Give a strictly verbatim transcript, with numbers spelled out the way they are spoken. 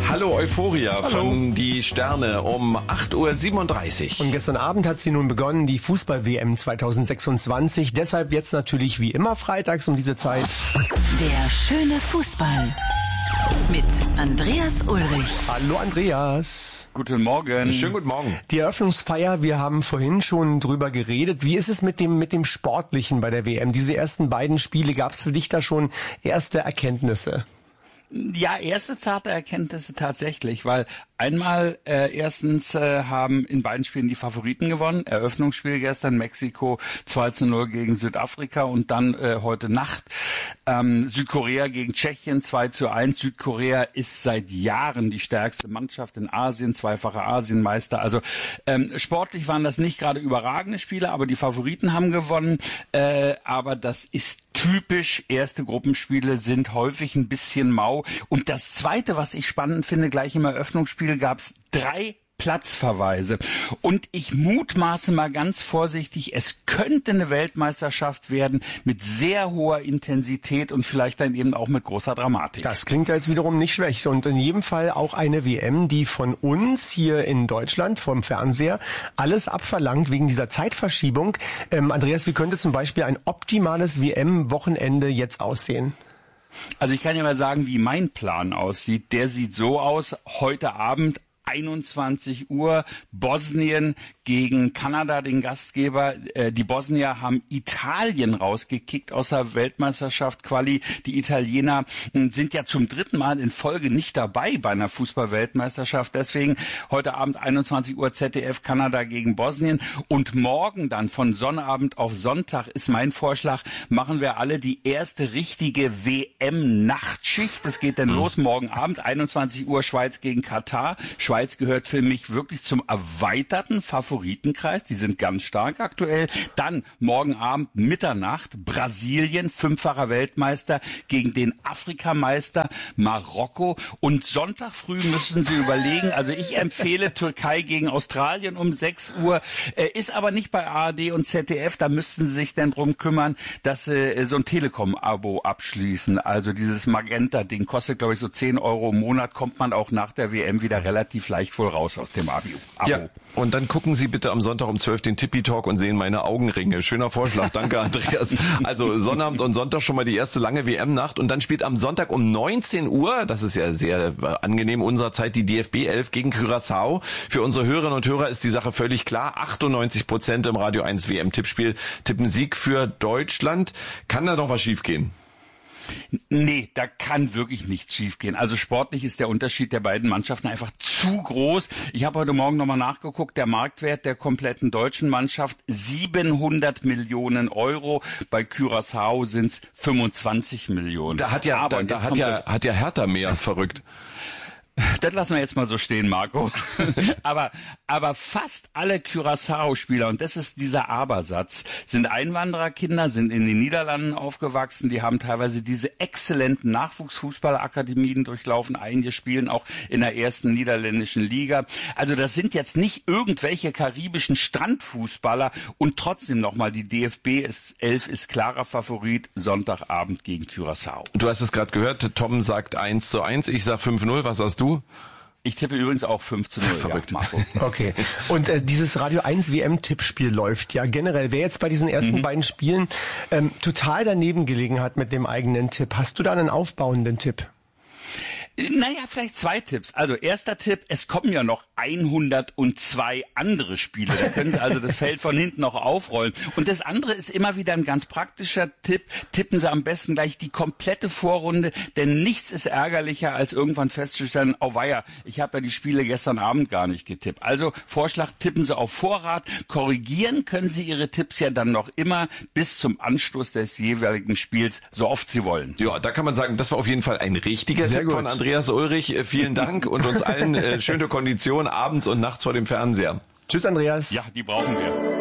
Hallo Euphoria Hallo. Von Die Sterne um acht Uhr siebenunddreißig. Und gestern Abend hat sie nun begonnen, die Fußball-W M zwanzig sechsundzwanzig. Deshalb jetzt natürlich wie immer freitags um diese Zeit. Der schöne Fußball mit Andreas Ulrich. Hallo Andreas. Guten Morgen. Schönen guten Morgen. Die Eröffnungsfeier, wir haben vorhin schon drüber geredet. Wie ist es mit dem mit dem Sportlichen bei der W M? Diese ersten beiden Spiele, gab es für dich da schon erste Erkenntnisse? Ja, erste zarte Erkenntnisse tatsächlich, weil einmal äh, erstens äh, haben in beiden Spielen die Favoriten gewonnen. Eröffnungsspiel gestern Mexiko zwei zu null gegen Südafrika und dann äh, heute Nacht ähm, Südkorea gegen Tschechien zwei zu eins. Südkorea ist seit Jahren die stärkste Mannschaft in Asien, zweifacher Asienmeister. Also ähm, sportlich waren das nicht gerade überragende Spiele, aber die Favoriten haben gewonnen. Äh, aber das ist typisch. Erste Gruppenspiele sind häufig ein bisschen mau. Und das Zweite, was ich spannend finde, gleich im Eröffnungsspiel gab es drei Platzverweise. Und ich mutmaße mal ganz vorsichtig, es könnte eine Weltmeisterschaft werden mit sehr hoher Intensität und vielleicht dann eben auch mit großer Dramatik. Das klingt ja jetzt wiederum nicht schlecht. Und in jedem Fall auch eine W M, die von uns hier in Deutschland vom Fernseher alles abverlangt wegen dieser Zeitverschiebung. Ähm, Andreas, wie könnte zum Beispiel ein optimales W M-Wochenende jetzt aussehen? Also ich kann ja mal sagen, wie mein Plan aussieht. Der sieht so aus, heute Abend einundzwanzig Uhr, Bosnien gegen Kanada, den Gastgeber. Äh, die Bosnier haben Italien rausgekickt aus der Weltmeisterschaft Quali. Die Italiener äh, sind ja zum dritten Mal in Folge nicht dabei bei einer Fußball-Weltmeisterschaft. Deswegen heute Abend einundzwanzig Uhr Z D F Kanada gegen Bosnien. Und morgen dann von Sonnabend auf Sonntag ist mein Vorschlag, machen wir alle die erste richtige W M-Nachtschicht. Das geht dann los morgen Abend, einundzwanzig Uhr Schweiz gegen Katar. Schweiz gehört für mich wirklich zum erweiterten Favoritenkreis. Die sind ganz stark aktuell. Dann morgen Abend Mitternacht Brasilien, fünffacher Weltmeister gegen den Afrikameister Marokko. Und Sonntag früh müssen Sie überlegen. Also ich empfehle Türkei gegen Australien um sechs Uhr. Äh, ist aber nicht bei A R D und Z D F. Da müssten Sie sich dann drum kümmern, dass Sie äh, so ein Telekom-Abo abschließen. Also dieses Magenta-Ding kostet, glaube ich, so zehn Euro im Monat. Kommt man auch nach der W M wieder relativ leicht wohl raus aus dem Abo. Ja, und dann gucken Sie bitte am Sonntag um zwölf den Tippi-Talk und sehen meine Augenringe. Schöner Vorschlag, danke Andreas. Also Sonnabend und Sonntag schon mal die erste lange W M-Nacht und dann spielt am Sonntag um neunzehn Uhr, das ist ja sehr angenehm unserer Zeit, die D F B elf gegen Curaçao. Für unsere Hörerinnen und Hörer ist die Sache völlig klar. achtundneunzig Prozent im Radio eins W M-Tippspiel tippen Sieg für Deutschland. Kann da noch was schiefgehen? Nee, da kann wirklich nichts schiefgehen. Also sportlich ist der Unterschied der beiden Mannschaften einfach zu groß. Ich habe heute Morgen nochmal nachgeguckt, der Marktwert der kompletten deutschen Mannschaft siebenhundert Millionen Euro. Bei Curaçao sind es fünfundzwanzig Millionen. Da hat ja, Aber, da, da hat ja, hat ja Hertha mehr, verrückt. Das lassen wir jetzt mal so stehen, Marco. aber, aber fast alle Curaçao-Spieler, und das ist dieser Abersatz, sind Einwandererkinder, sind in den Niederlanden aufgewachsen, die haben teilweise diese exzellenten Nachwuchsfußballakademien durchlaufen, einige spielen auch in der ersten niederländischen Liga. Also das sind jetzt nicht irgendwelche karibischen Strandfußballer und trotzdem nochmal, die D F B elf ist klarer Favorit, Sonntagabend gegen Curaçao. Du hast es gerade gehört, Tom sagt eins zu eins, ich sag fünf null, was sagst du? Ich tippe übrigens auch fünf zu null. Verrückt. Ja, Marco. Okay. Und äh, dieses Radio eins W M-Tippspiel läuft ja generell. Wer jetzt bei diesen ersten mhm. beiden Spielen ähm, total daneben gelegen hat mit dem eigenen Tipp, hast du da einen aufbauenden Tipp? Naja, vielleicht zwei Tipps. Also erster Tipp, es kommen ja noch hundertzwei andere Spiele. Da können Sie also das Feld von hinten noch aufrollen. Und das andere ist immer wieder ein ganz praktischer Tipp. Tippen Sie am besten gleich die komplette Vorrunde, denn nichts ist ärgerlicher, als irgendwann festzustellen, oh weia, ich habe ja die Spiele gestern Abend gar nicht getippt. Also Vorschlag, tippen Sie auf Vorrat. Korrigieren können Sie Ihre Tipps ja dann noch immer bis zum Anstoß des jeweiligen Spiels, so oft Sie wollen. Ja, da kann man sagen, das war auf jeden Fall ein richtiger Sehr Tipp gut. von Andreas Ulrich. Vielen Dank und uns allen äh, schöne Konditionen abends und nachts vor dem Fernseher. Tschüss, Andreas. Ja, die brauchen wir.